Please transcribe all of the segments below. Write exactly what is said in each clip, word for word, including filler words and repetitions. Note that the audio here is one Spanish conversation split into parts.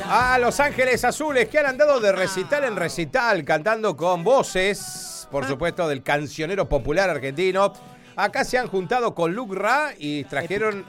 A Los Ángeles Azules, que han andado de recital en recital, cantando con voces, por supuesto, del cancionero popular argentino. Acá se han juntado con Luc Ra y trajeron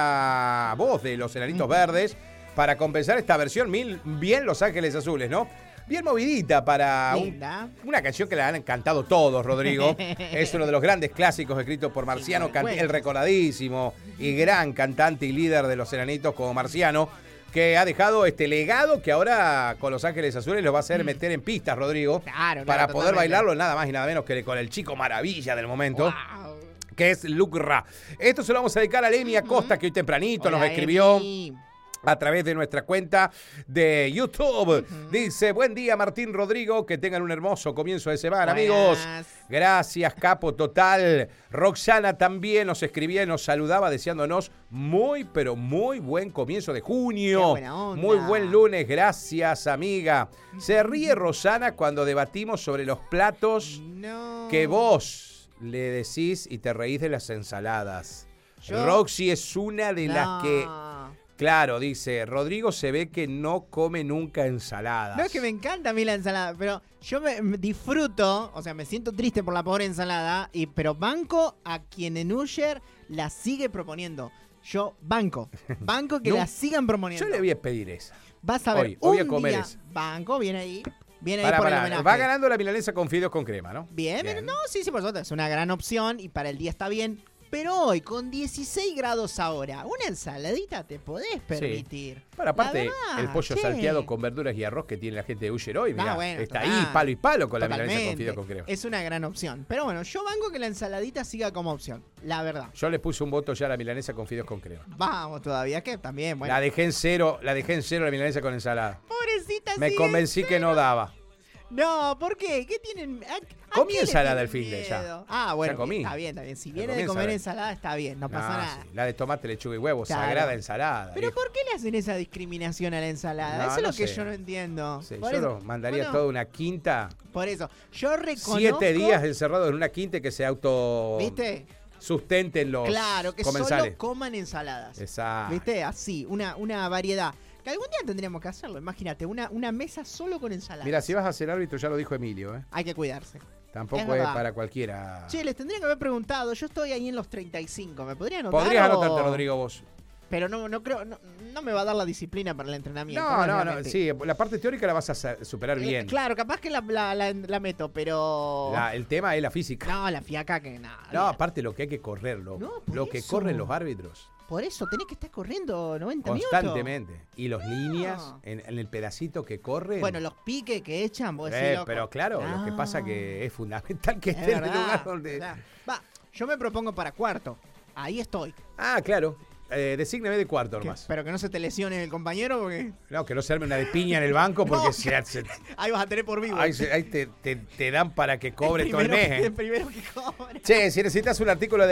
una voz de Los Enanitos Verdes para compensar esta versión bien Los Ángeles Azules, ¿no? Bien movidita para un, una canción que la han cantado todos, Rodrigo. Es uno de los grandes clásicos escritos por Marciano, sí, el recordadísimo y gran cantante y líder de Los Enanitos como Marciano, que ha dejado este legado que ahora con Los Ángeles Azules lo va a hacer meter en pistas, Rodrigo, claro, claro, para poder totalmente. bailarlo nada más y nada menos que con el chico maravilla del momento. Wow. Que es Luc Ra. Esto se lo vamos a dedicar a Emi Acosta, que hoy tempranito Hola, nos escribió Emi. a través de nuestra cuenta de YouTube. Uh-huh. Dice, buen día Martín, Rodrigo, que tengan un hermoso comienzo de semana, Buenas. amigos. Gracias, capo total. Roxana también nos escribía y nos saludaba deseándonos muy, pero muy buen comienzo de junio. Qué buena onda. Muy buen lunes, gracias, amiga. Se ríe Rosana cuando debatimos sobre los platos no. que vos le decís y te reís de las ensaladas. ¿Yo? Roxy es una de no. las que... Claro, dice, Rodrigo se ve que no come nunca ensaladas. No, es que me encanta a mí la ensalada, pero yo me, me disfruto, o sea, me siento triste por la pobre ensalada, y pero banco a quien en Usher la sigue proponiendo. Yo banco, banco que no, la sigan proponiendo. Yo le voy a pedir esa. Vas a ver, hoy, hoy un a comer día, esa. Banco, viene ahí. Viene para, ahí por para, el homenaje. Va ganando la milanesa con fideos con crema, ¿no? Bien, bien. No, sí, sí, por supuesto. Es una gran opción y para el día está bien. Pero hoy, con dieciséis grados ahora, una ensaladita te podés permitir. Sí. Para aparte, verdad, el pollo che. salteado con verduras y arroz que tiene la gente de Usher hoy, mirá, ah, bueno, está total, ahí palo y palo con totalmente. la milanesa con fideos con crema. Es una gran opción. Pero bueno, yo banco que la ensaladita siga como opción, la verdad. Yo le puse un voto ya a la milanesa con fideos con crema. Vamos todavía, que también, bueno. La dejé en cero, la dejé en cero la milanesa con ensalada. Pobrecita, Me convencí que no daba. No, ¿por qué? ¿Qué tienen? ¿A, a comí qué ensalada el fin de ya. Ah, bueno, ya comí. está bien, está bien. Si viene de comer ensalada, está bien, no pasa no, nada. Sí. La de tomate, lechuga y huevo, claro. Sagrada ensalada. Pero viejo. ¿por qué le hacen esa discriminación a la ensalada? No, eso es no lo que sé. yo no entiendo. Sí, por yo eso, lo mandaría bueno, toda una quinta. Por eso, yo reconozco... Siete días encerrados en una quinta que se auto... ¿Viste? Sustenten los Claro, que comensales. solo coman ensaladas. Exacto. ¿Viste? Así, una, una variedad. Que algún día tendríamos que hacerlo. Imagínate, una, una mesa solo con ensaladas. Mira, si vas a ser árbitro, ya lo dijo Emilio, ¿eh? Hay que cuidarse. Tampoco es, es para cualquiera. Che, les tendría que haber preguntado. Yo estoy ahí en los treinta y cinco. ¿Me podría anotar? Podrías o... anotarte, Rodrigo, vos. Pero no, no creo, no, no me va a dar la disciplina para el entrenamiento. No, no, no, sí, la parte teórica la vas a superar bien. Eh, claro, capaz que la, la, la, la meto, pero... La, el tema es la física. No, la fiaca que nada. No, aparte lo que hay que correrlo. No, lo que eso. corren los árbitros. Por eso tenés que estar corriendo noventa constantemente. minutos. Y los no. líneas, en, en el pedacito que corren. Bueno, los piques que echan, vos eh, decís, loco. Pero claro, no. lo que pasa que es fundamental que es esté verdad, en el lugar donde... Va, yo me propongo para cuarto. Ahí estoy. Ah, claro. Eh, desígname de cuarto nomás. Pero que no se te lesione el compañero porque... No, que no se arme una de piña en el banco porque no, se, se, ahí vas a tener por vivo. Ahí, se, ahí te, te, te dan para que cobre todo el mes. El primero que cobre. Che, si necesitas un artículo de